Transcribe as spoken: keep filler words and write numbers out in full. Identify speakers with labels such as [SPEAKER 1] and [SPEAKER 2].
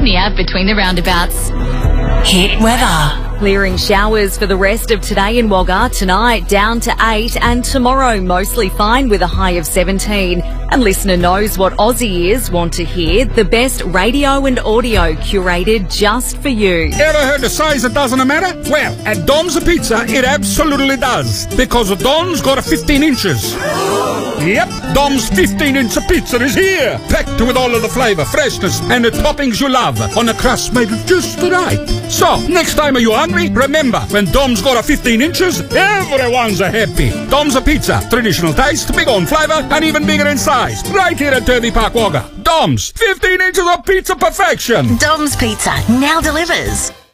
[SPEAKER 1] near between the roundabouts.
[SPEAKER 2] Hit weather.
[SPEAKER 3] Clearing showers for the rest of today in Wagga. Tonight down to eight, and tomorrow mostly fine with a high of seventeen. And listener knows what Aussie ears want to hear. The best radio and audio curated just for you.
[SPEAKER 4] Ever heard the size it doesn't matter? Well, at Dom's Pizza, it absolutely does. Because Dom's got a fifteen inches. Yep, Dom's fifteen inch pizza is here. Packed with all of the flavour, freshness, and the toppings you love. On a crust made just right. So, next time you're hungry, remember, when Dom's got a fifteen inches, everyone's a happy. Dom's Pizza. Traditional taste, big on flavour, and even bigger in size. Right here at Turvey Park, Wagga. Dom's. fifteen inches of pizza perfection.
[SPEAKER 2] Dom's Pizza now delivers.